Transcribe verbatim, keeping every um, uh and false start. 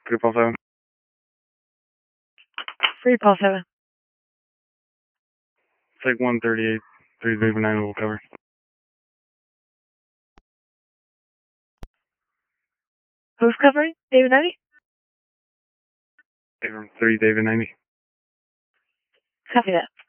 three Paul seven. three Paul seven. Take one thirty-eight, three David nine will cover. Who's covering? David ninety? Abram three David ninety. Copy that.